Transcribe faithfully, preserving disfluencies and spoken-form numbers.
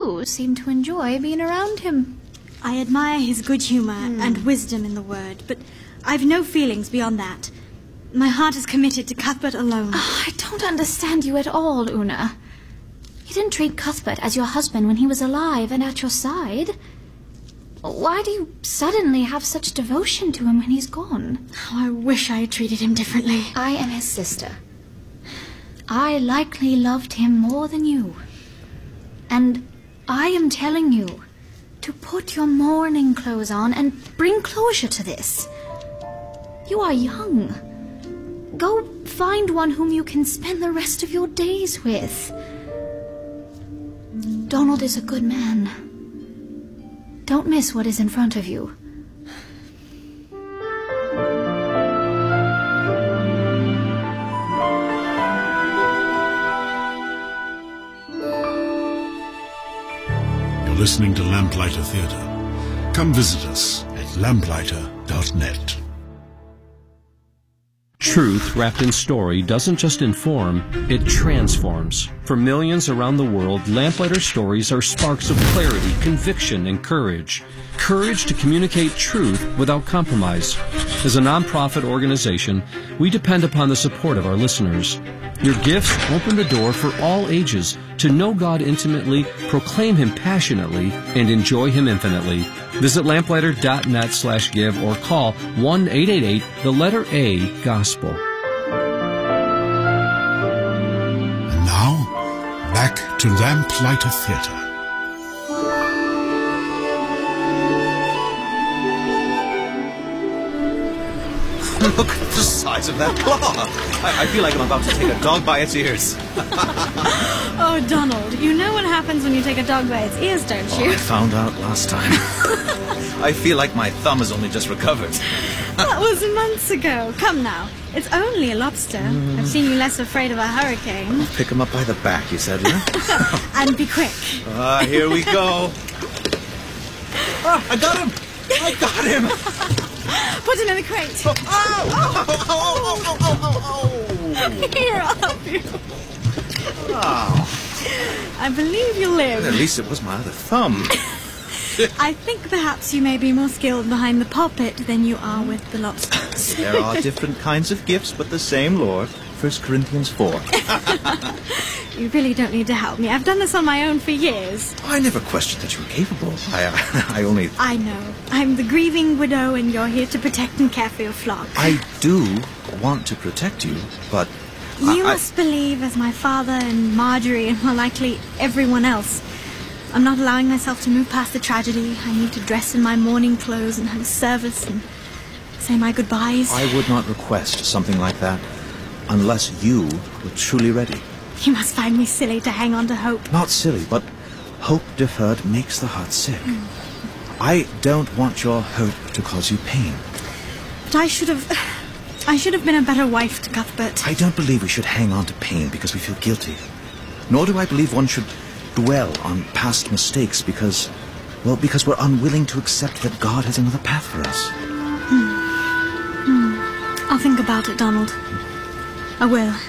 you seem to enjoy being around him. I admire his good humour mm. and wisdom in the word, but I've no feelings beyond that. My heart is committed to Cuthbert alone. Oh, I don't understand you at all, Una. You didn't treat Cuthbert as your husband when he was alive and at your side. Why do you suddenly have such devotion to him when he's gone? Oh, I wish I had treated him differently. I am his sister. I likely loved him more than you. And I am telling you to put your mourning clothes on and bring closure to this. You are young. Go find one whom you can spend the rest of your days with. Donald is a good man. Don't miss what is in front of you. You're listening to Lamplighter Theatre. Come visit us at lamplighter dot net. Truth wrapped in story doesn't just inform, it transforms. For millions around the world, Lamplighter stories are sparks of clarity, conviction, and courage. Courage to communicate truth without compromise. As a nonprofit organization, we depend upon the support of our listeners. Your gifts open the door for all ages to know God intimately, proclaim Him passionately, and enjoy Him infinitely. Visit lamplighter dot net slash give or call one eight eight eight, the letter A, Gospel. And now, back to Lamplighter Theatre. Look at the size of that claw. I, I feel like I'm about to take a dog by its ears. Oh, Donald, you know what happens when you take a dog by its ears, don't you? Oh, I found out last time. I feel like my thumb has only just recovered. That was months ago. Come now. It's only a lobster. Mm. I've seen you less afraid of a hurricane. Pick him up by the back, you said, yeah? And be quick. Ah, uh, here we go. Oh, I got him. I got him. Put him in the crate. Oh, oh, oh, oh, oh, oh, oh, oh. Here, I'll help you. Oh. I believe you live. At least it was my other thumb. I think perhaps you may be more skilled behind the pulpit than you are with the lobsters. There are different kinds of gifts, but the same Lord. First Corinthians four. You really don't need to help me. I've done this on my own for years. I never questioned that you were capable. I, uh, I only... I know. I'm the grieving widow, and you're here to protect and care for your flock. I do want to protect you, but... You I, must I... believe, as my father and Marjorie, and more likely everyone else, I'm not allowing myself to move past the tragedy. I need to dress in my mourning clothes and have a service and say my goodbyes. I would not request something like that unless you were truly ready. You must find me silly to hang on to hope. Not silly, but hope deferred makes the heart sick. Mm. I don't want your hope to cause you pain. But I should have... I should have been a better wife to Cuthbert. I don't believe we should hang on to pain because we feel guilty. Nor do I believe one should dwell on past mistakes because... Well, because we're unwilling to accept that God has another path for us. Hmm. Hmm. I'll think about it, Donald. I will.